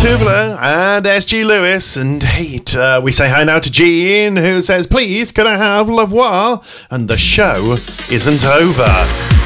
Tubler and SG Lewis and Hate. We say hi now to Jean, who says, please, could I have Lavoir? And the show isn't over.